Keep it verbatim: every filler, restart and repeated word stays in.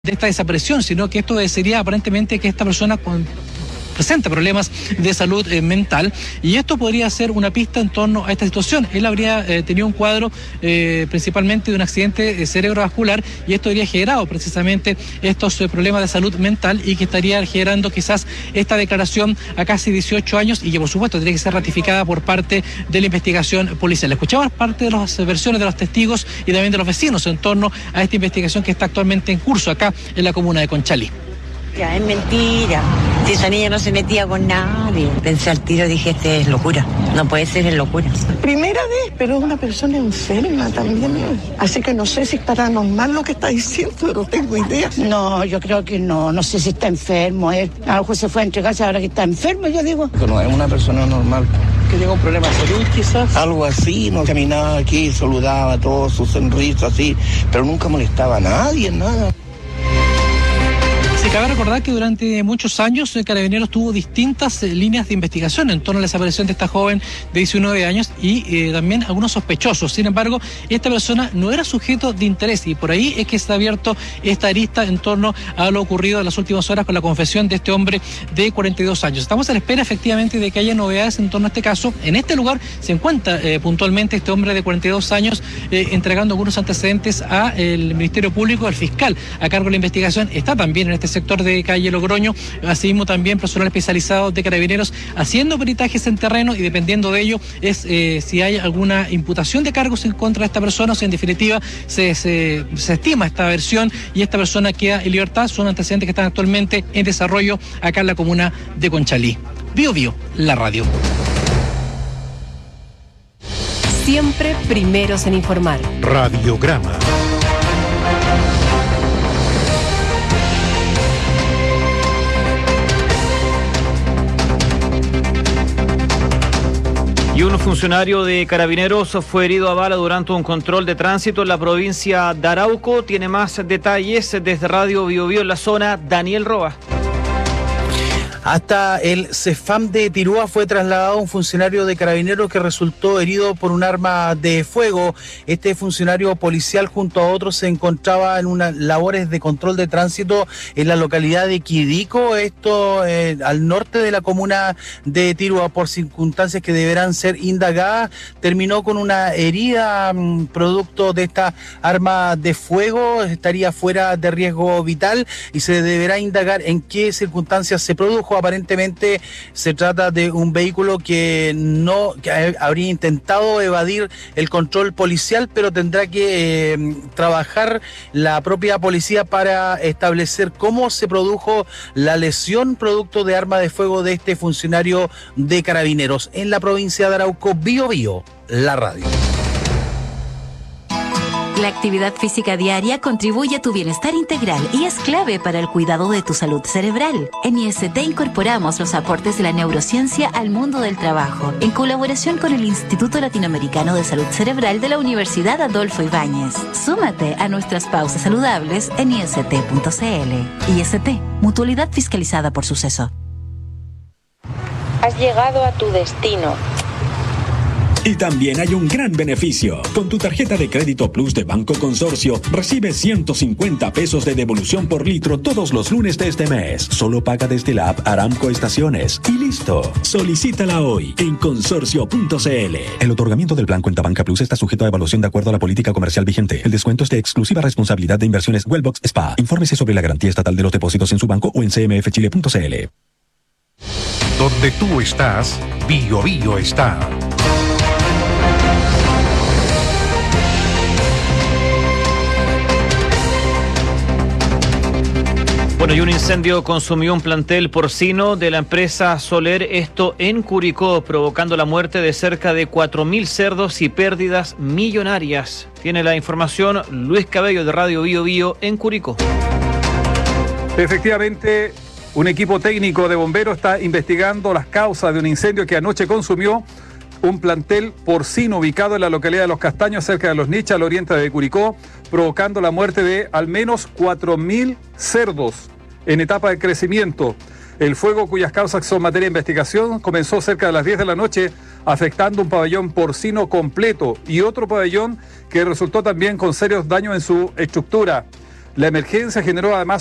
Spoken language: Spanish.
de esta desaparición, sino que esto sería aparentemente que esta persona con presenta problemas de salud eh, mental, y esto podría ser una pista en torno a esta situación. Él habría eh, tenido un cuadro eh, principalmente de un accidente eh, cerebrovascular, y esto habría generado precisamente estos eh, problemas de salud mental, y que estaría generando quizás esta declaración a casi dieciocho años, y que por supuesto tiene que ser ratificada por parte de la investigación policial. Escuchamos parte de las versiones de los testigos y también de los vecinos en torno a esta investigación que está actualmente en curso acá en la comuna de Conchalí. Ya, es mentira. Si esa niña no se metía con nadie. Pensé al tiro, dije, este es locura. No puede ser, es locura. Primera vez, pero es una persona enferma también. Así que no sé si es paranormal lo que está diciendo, no tengo idea. No, yo creo que no. No sé si está enfermo. Él a lo mejor se fue a entregarse ahora que está enfermo, yo digo. No es una persona normal. Que tenga un problema de salud, quizás. Algo así, no caminaba aquí, saludaba todo, su sonrisa así, pero nunca molestaba a nadie, nada. Se cabe recordar que durante muchos años el Carabineros tuvo distintas eh, líneas de investigación en torno a la desaparición de esta joven de diecinueve años y eh, también algunos sospechosos. Sin embargo, esta persona no era sujeto de interés, y por ahí es que está abierto esta arista en torno a lo ocurrido en las últimas horas con la confesión de este hombre de cuarenta y dos años. Estamos a la espera efectivamente de que haya novedades en torno a este caso. En este lugar se encuentra eh, puntualmente este hombre de cuarenta y dos años eh, entregando algunos antecedentes al Ministerio Público. El fiscal a cargo de la investigación está también en este sector de calle Logroño, asimismo también personal especializado de Carabineros haciendo peritajes en terreno, y dependiendo de ello es eh, si hay alguna imputación de cargos en contra de esta persona, o si en definitiva se, se, se estima esta versión y esta persona queda en libertad. Son antecedentes que están actualmente en desarrollo acá en la comuna de Conchalí. Bio Bio, la radio. Siempre primeros en informar. Radiograma. Y un funcionario de Carabineros fue herido a bala durante un control de tránsito en la provincia de Arauco. Tiene más detalles desde Radio Bio Bio en la zona, Daniel Roa. Hasta el CEFAM de Tirúa fue trasladado un funcionario de Carabineros que resultó herido por un arma de fuego. Este funcionario policial junto a otros se encontraba en unas labores de control de tránsito en la localidad de Quirico, esto eh, al norte de la comuna de Tirúa. Por circunstancias que deberán ser indagadas, terminó con una herida mmm, producto de esta arma de fuego. Estaría fuera de riesgo vital y se deberá indagar en qué circunstancias se produjo. Aparentemente se trata de un vehículo que no que habría intentado evadir el control policial, pero tendrá que eh, trabajar la propia policía para establecer cómo se produjo la lesión producto de arma de fuego de este funcionario de Carabineros en la provincia de Arauco. Bio Bio, la radio. La actividad física diaria contribuye a tu bienestar integral y es clave para el cuidado de tu salud cerebral. En I S T incorporamos los aportes de la neurociencia al mundo del trabajo, en colaboración con el Instituto Latinoamericano de Salud Cerebral de la Universidad Adolfo Ibáñez. Súmate a nuestras pausas saludables en i s t punto c l. I S T, mutualidad fiscalizada por Suceso. Has llegado a tu destino. Y también hay un gran beneficio. Con tu tarjeta de crédito Plus de Banco Consorcio, recibes ciento cincuenta pesos de devolución por litro todos los lunes de este mes. Solo paga desde la app Aramco Estaciones. Y listo. Solicítala hoy en consorcio punto c l. El otorgamiento del plan Cuenta Banca Plus está sujeto a evaluación de acuerdo a la política comercial vigente. El descuento es de exclusiva responsabilidad de Inversiones Wellbox Spa. Infórmese sobre la garantía estatal de los depósitos en su banco o en c m f chile punto c l. Donde tú estás, Bio Bio está. Bueno, y un incendio consumió un plantel porcino de la empresa Soler, esto en Curicó, provocando la muerte de cerca de cuatro mil cerdos y pérdidas millonarias. Tiene la información Luis Cabello de Radio Bio Bio en Curicó. Efectivamente, un equipo técnico de bomberos está investigando las causas de un incendio que anoche consumió un plantel porcino ubicado en la localidad de Los Castaños, cerca de Los Nichas, al oriente de Curicó, provocando la muerte de al menos cuatro mil cerdos en etapa de crecimiento. El fuego, cuyas causas son materia de investigación, comenzó cerca de las diez de la noche, afectando un pabellón porcino completo y otro pabellón que resultó también con serios daños en su estructura. La emergencia generó además